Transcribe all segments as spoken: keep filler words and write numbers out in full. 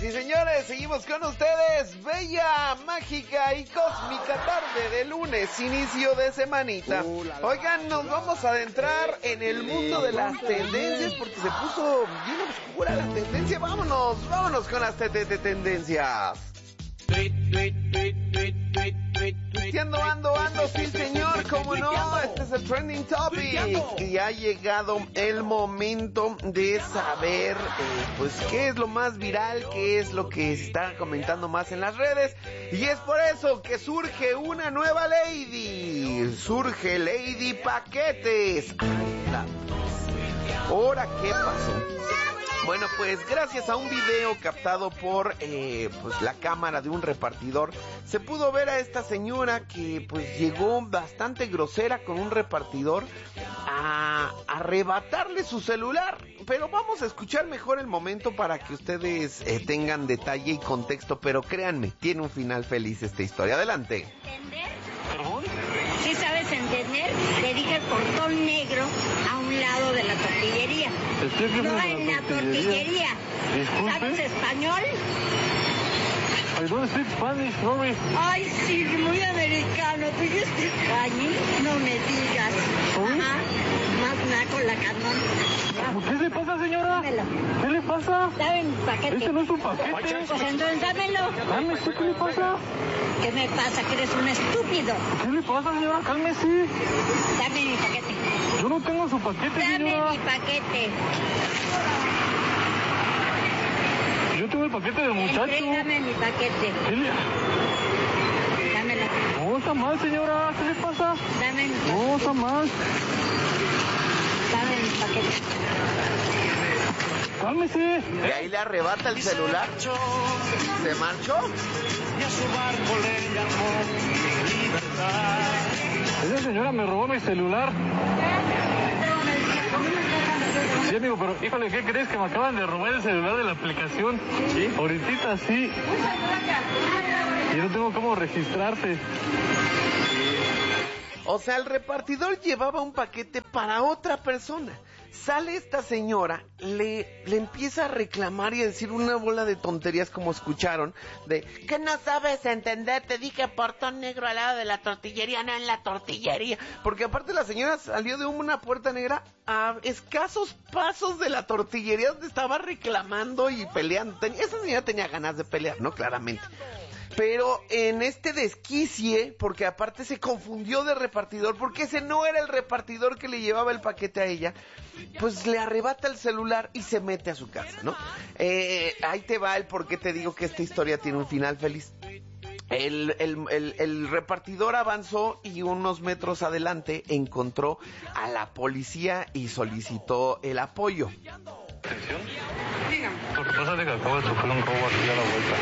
y señores, seguimos con ustedes. Bella, mágica y cósmica tarde de lunes, inicio de semanita. Oigan, nos vamos a adentrar en el mundo de las tendencias porque se puso bien oscura la tendencia. Vámonos, vámonos con las te te te tendencias. Ando, ando, ando, sí señor, cómo no, este es el trending topic y ha llegado el momento de saber, eh, pues, qué es lo más viral, qué es lo que se está comentando más en las redes, y es por eso que surge una nueva lady, surge Lady Paquetes. ¿Ahora qué pasó? Bueno, pues gracias a un video captado por eh, pues la cámara de un repartidor, se pudo ver a esta señora que pues llegó bastante grosera con un repartidor a arrebatarle su celular. Pero vamos a escuchar mejor el momento para que ustedes eh, tengan detalle y contexto, pero créanme, tiene un final feliz esta historia. Adelante. ¿Entender? ¿Sí sabes entender? Le dije el portón negro a un lado de la tortillería. No en la tortillería. ¿Sabes español? I don't speak Spanish, sorry. Ay, sí, muy americano. ¿Tú yo speak Spanish? No me digas. Ajá. Más naco la canón. ¿Qué le pasa, señora? Dámelo. ¿Qué le pasa? Dame mi paquete. Este no es un paquete. Pues entonces dámelo. Dame, ¿qué le pasa? ¿Qué me pasa? Que eres un estúpido. ¿Qué le pasa, señora? Cálmese. Dame mi paquete. Yo no tengo su paquete, Dame señora. mi paquete. Yo tengo el paquete del muchacho. Entrégame mi paquete. ¿Qué le... Dámelo. No, está mal, señora. ¿Qué le pasa? Dame mi paquete. No, está mal. Dame mi paquete. Cálmese. Y ahí le arrebata el celular. ¿Se marchó? Y a su barco le llamó libertad. Esa señora me robó mi celular. Sí, amigo, pero híjole, ¿qué crees? Que me acaban de robar el celular de la aplicación. ¿Sí? Ahorita sí. Y no tengo cómo registrarte. O sea, el repartidor llevaba un paquete para otra persona. Sale esta señora, le, le empieza a reclamar y a decir una bola de tonterías como escucharon, de que no sabes entender, te dije portón negro al lado de la tortillería, no en la tortillería. Porque aparte la señora salió de una puerta negra a escasos pasos de la tortillería donde estaba reclamando y peleando. Ten- esa señora tenía ganas de pelear, ¿no? Claramente. Pero en este desquicie, porque aparte se confundió de repartidor, porque ese no era el repartidor que le llevaba el paquete a ella, pues le arrebata el celular y se mete a su casa, ¿no? Eh, ahí te va el por qué te digo que esta historia tiene un final feliz. El, el, el, el repartidor avanzó y unos metros adelante encontró a la policía y solicitó el apoyo. ¿Atención? Dígame. Lo que pasa es que acabo de sufrir un robo aquí a la vuelta.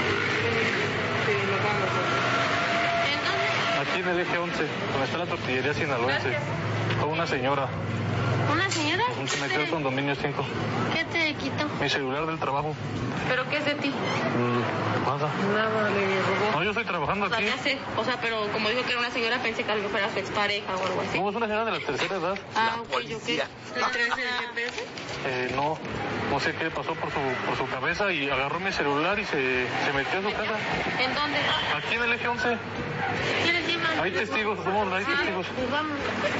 Aquí en el eje once, donde está la tortillería sinaloense. Fue una señora. ¿Una señora? Se metió al condominio cinco. ¿Qué te quitó? Mi celular del trabajo. ¿Pero qué es de ti? ¿Qué pasa? Nada, le robó. No, yo estoy trabajando O sea, aquí. ya sé, o sea, pero como dijo que era una señora, pensé que algo fuera su expareja o algo así. No, es una señora de la tercera edad. Ah, La ok, policía. ok. ¿El trece de G P S? Eh, no, no sé qué pasó por su, por su cabeza y agarró mi celular y se, se metió a su casa. ¿En dónde? Aquí en el eje once. ¿Quieres ir más? Hay testigos, somos, hay testigos. Pues vamos.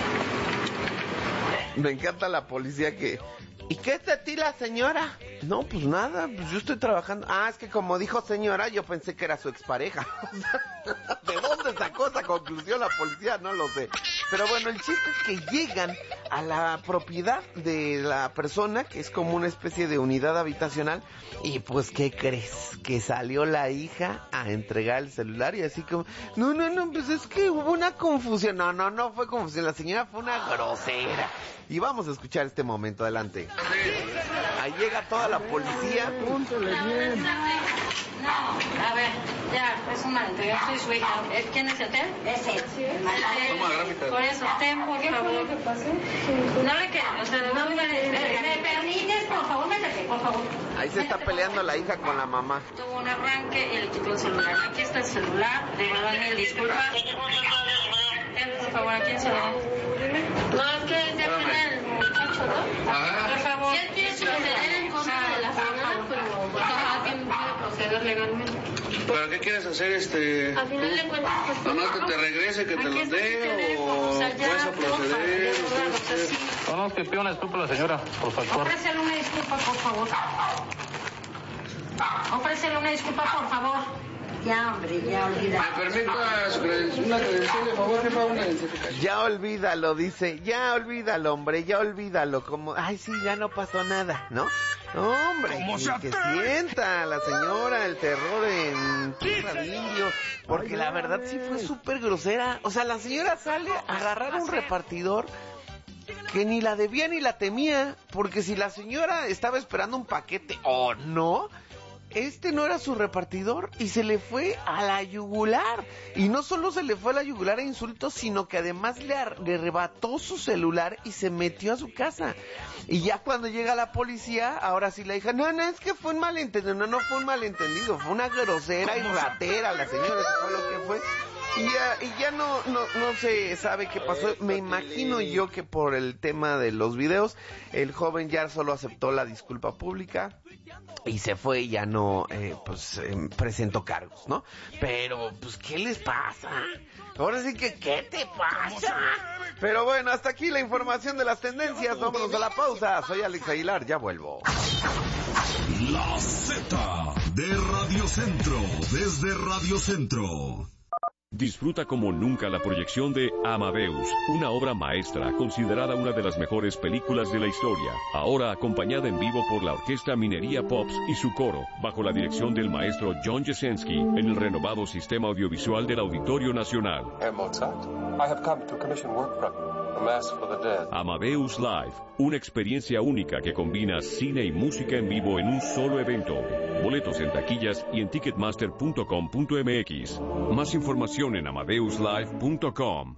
Me encanta la policía que... ¿Y qué es de ti la señora? No, pues nada, pues yo estoy trabajando. Ah, es que como dijo señora, yo pensé que era su expareja. ¿De dónde sacó esa conclusión la policía? No lo sé. Pero bueno, el chiste es que llegan a la propiedad de la persona, que es como una especie de unidad habitacional, y pues, ¿qué crees? Que salió la hija a entregar el celular y así como, no, no, no, pues es que hubo una confusión. No, no, no fue confusión, la señora fue una grosera. Y vamos a escuchar este momento, adelante. Ahí llega toda la policía. Púntale bien. No, a ver, ya, es un malentendido, yo soy su hija. ¿Quién es el ten? Es él. Toma gráfica. Por eso, ten, por favor. ¿Qué pasó? No le queda, o sea, no me ¿Me permites, por favor? Métete, por favor. Ahí se está peleando la hija con la mamá. Tuvo un arranque y le quitó el celular. Aquí está el celular, de verdad mil disculpas. Ten, por favor, ¿a quién se lo da? No, es que es de apenas el muchacho, ¿no? Por favor. Si él quiere proceder en contra de la señora, pero... Ajá, tiene legalmente. ¿Para qué quieres hacer este...? Al final de cuentas, pues... ¿No que te regrese, que te los dé o o sea, ya, vas a proceder? de verdad, o sea, sí. Vamos, que pida una disculpa a la señora, por favor. Ofrécele una disculpa, por favor. Ofrécele una disculpa, por favor. Ya, hombre, ya olvídalo. ¿Me permita su credencial? Una credencial, de favor, jefa, una identificación. Ya olvídalo, dice, ya olvídalo, hombre, ya olvídalo, como, ay, sí, ya no pasó nada, ¿no? No, hombre, y que sienta la señora el terror en tierra de indio, porque la verdad sí fue súper grosera. O sea, la señora sale a agarrar a un repartidor que ni la debía ni la temía, porque si la señora estaba esperando un paquete o no, este no era su repartidor y se le fue a la yugular. Y no solo se le fue a la yugular a insultos, sino que además le, ar- le arrebató su celular y se metió a su casa. Y ya cuando llega la policía, ahora sí le dijo, no, no, es que fue un malentendido. No, no fue un malentendido, fue una grosera y ratera la señora, eso fue lo que fue. Y ya, y ya no, no, no se sabe qué pasó. Me imagino yo que por el tema de los videos, el joven ya solo aceptó la disculpa pública y se fue y ya no, eh, pues, eh, presentó cargos, ¿no? Pero, pues, ¿qué les pasa? Ahora sí que, ¿qué te pasa? Pero bueno, hasta aquí la información de las tendencias. Vámonos a la pausa. Soy Alex Aguilar, ya vuelvo. La Z de Radio Centro, desde Radio Centro. Disfruta como nunca la proyección de Amadeus, una obra maestra considerada una de las mejores películas de la historia, ahora acompañada en vivo por la Orquesta Minería Pops y su coro, bajo la dirección del maestro John Jesensky, en el renovado sistema audiovisual del Auditorio Nacional. Amadeus Live, una experiencia única que combina cine y música en vivo en un solo evento. Boletos en taquillas y en ticketmaster punto com punto m x. Más información en amadeus live punto com.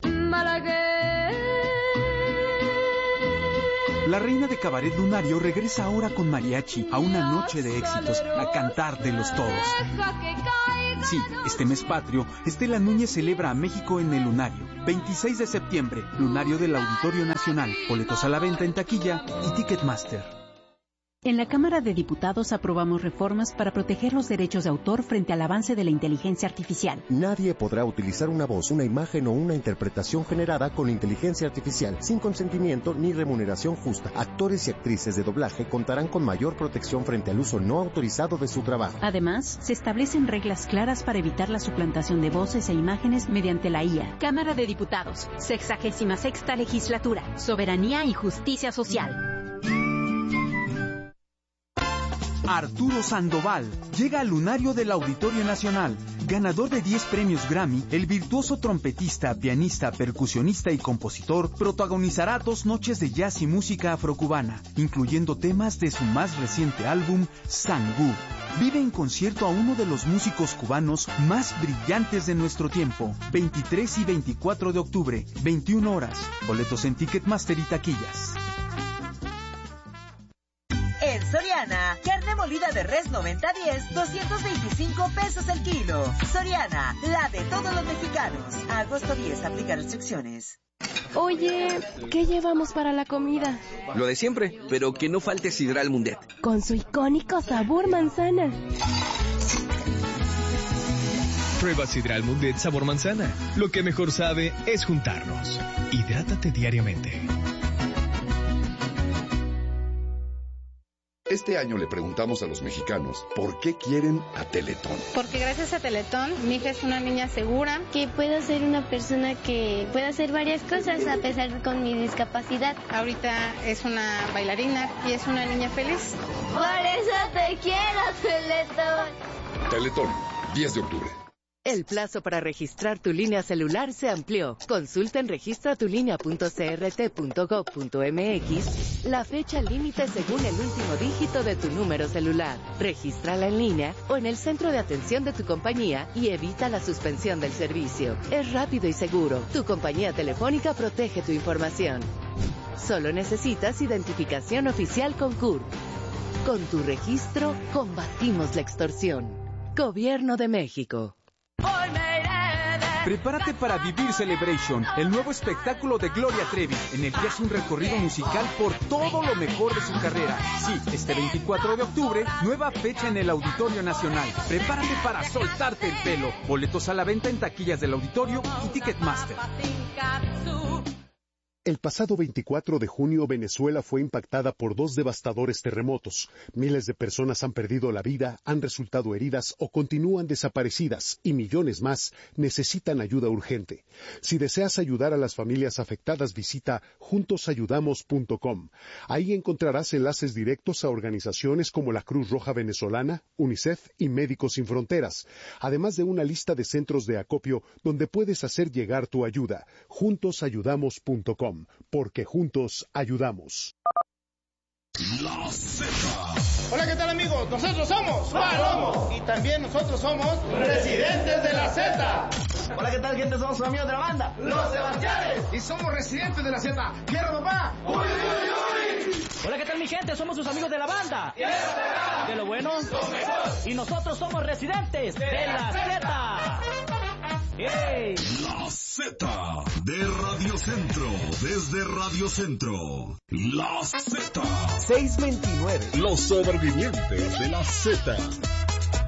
La reina de Cabaret Lunario regresa ahora con mariachi a una noche de éxitos, a cantar de los todos. Sí, este mes patrio, Estela Núñez celebra a México en el Lunario. veintiséis de septiembre, Lunario del Auditorio Nacional. Boletos a la venta en taquilla y Ticketmaster. En la Cámara de Diputados aprobamos reformas para proteger los derechos de autor frente al avance de la inteligencia artificial. Nadie podrá utilizar una voz, una imagen o una interpretación generada con inteligencia artificial sin consentimiento ni remuneración justa. Actores y actrices de doblaje contarán con mayor protección frente al uso no autorizado de su trabajo. Además, se establecen reglas claras para evitar la suplantación de voces e imágenes mediante la I A. Cámara de Diputados, sexagésima sexta legislatura, soberanía y justicia social. Arturo Sandoval llega al Lunario del Auditorio Nacional. Ganador de diez premios Grammy, el virtuoso trompetista, pianista, percusionista y compositor protagonizará dos noches de jazz y música afrocubana, incluyendo temas de su más reciente álbum, Sangú. Vive en concierto a uno de los músicos cubanos más brillantes de nuestro tiempo. veintitrés y veinticuatro de octubre, veintiuna horas. Boletos en Ticketmaster y taquillas. En Soriana, carne molida de res noventa diez, doscientos veinticinco pesos el kilo. Soriana, la de todos los mexicanos. A agosto diez, aplica restricciones. Oye, ¿qué llevamos para la comida? Lo de siempre, pero que no falte Sidral Mundet. Con su icónico sabor manzana. Prueba Sidral Mundet sabor manzana. Lo que mejor sabe es juntarnos. Hidrátate diariamente. Este año le preguntamos a los mexicanos por qué quieren a Teletón. Porque gracias a Teletón, mi hija es una niña segura. Que puedo ser una persona que puede hacer varias cosas a pesar de con mi discapacidad. Ahorita es una bailarina y es una niña feliz. Por eso te quiero, Teletón. Teletón, diez de octubre. El plazo para registrar tu línea celular se amplió. Consulta en registratulínea punto c r t punto gov punto m x la fecha límite según el último dígito de tu número celular. Regístrala en línea o en el centro de atención de tu compañía y evita la suspensión del servicio. Es rápido y seguro. Tu compañía telefónica protege tu información. Solo necesitas identificación oficial con C U R. Con tu registro, combatimos la extorsión. Gobierno de México. Hoy me iré de Prepárate para vivir Celebration, el nuevo espectáculo de Gloria Trevi, en el que hace un recorrido musical por todo lo mejor de su carrera. Sí, este veinticuatro de octubre, nueva fecha en el Auditorio Nacional. Prepárate para soltarte el pelo. Boletos a la venta en taquillas del auditorio y Ticketmaster. El pasado veinticuatro de junio, Venezuela fue impactada por dos devastadores terremotos. Miles de personas han perdido la vida, han resultado heridas o continúan desaparecidas, y millones más necesitan ayuda urgente. Si deseas ayudar a las familias afectadas, visita juntos ayudamos punto com. Ahí encontrarás enlaces directos a organizaciones como la Cruz Roja Venezolana, UNICEF y Médicos Sin Fronteras, además de una lista de centros de acopio donde puedes hacer llegar tu ayuda. juntos ayudamos punto com. Porque juntos ayudamos. La Z. Hola, ¿qué tal, amigos? Nosotros somos Palomo y también nosotros somos Residentes de la Z. Hola, ¿qué tal, gente? Somos sus amigos de la banda Los Sebastianes y somos Residentes de la Z. ¡Quiero, papá! ¡Uy, uy, uy! Hola, ¿qué tal, mi gente? Somos sus amigos de la banda De lo bueno lo mejor. Y nosotros somos Residentes de, de la Z. Hey. La Z de Radio Centro, desde Radio Centro. La Z. seiscientos veintinueve. Los sobrevivientes de la Z.